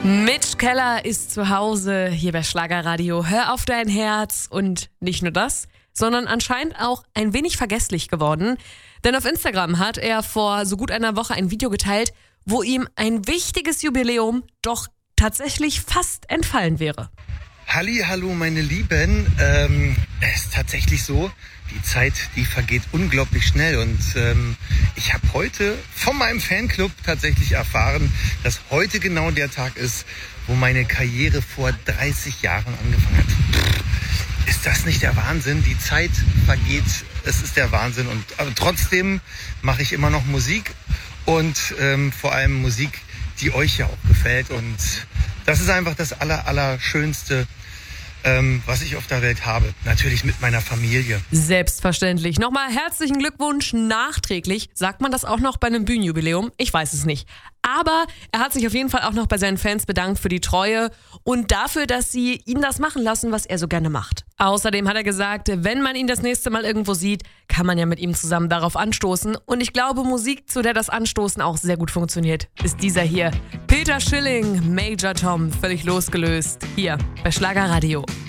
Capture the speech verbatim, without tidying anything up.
Mitch Keller ist zu Hause hier bei Schlagerradio. Hör auf dein Herz. Und nicht nur das, sondern anscheinend auch ein wenig vergesslich geworden. Denn auf Instagram hat er vor so gut einer Woche ein Video geteilt, wo ihm ein wichtiges Jubiläum doch tatsächlich fast entfallen wäre. Halli, hallo meine Lieben, ähm, es ist tatsächlich so, die Zeit, die vergeht unglaublich schnell und ähm, ich habe heute von meinem Fanclub tatsächlich erfahren, dass heute genau der Tag ist, wo meine Karriere vor dreißig Jahren angefangen hat. Pff, ist das nicht der Wahnsinn? Die Zeit vergeht, es ist der Wahnsinn und aber trotzdem mache ich immer noch Musik und ähm, vor allem Musik, die euch ja auch gefällt und das ist einfach das aller, Allerschönste, ähm, was ich auf der Welt habe. Natürlich mit meiner Familie. Selbstverständlich. Nochmal herzlichen Glückwunsch nachträglich. Sagt man das auch noch bei einem Bühnenjubiläum? Ich weiß es nicht. Aber er hat sich auf jeden Fall auch noch bei seinen Fans bedankt für die Treue und dafür, dass sie ihn das machen lassen, was er so gerne macht. Außerdem hat er gesagt, wenn man ihn das nächste Mal irgendwo sieht, kann man ja mit ihm zusammen darauf anstoßen. Und ich glaube, Musik, zu der das Anstoßen auch sehr gut funktioniert, ist dieser hier. Peter Schilling, Major Tom, völlig losgelöst, hier bei Schlagerradio.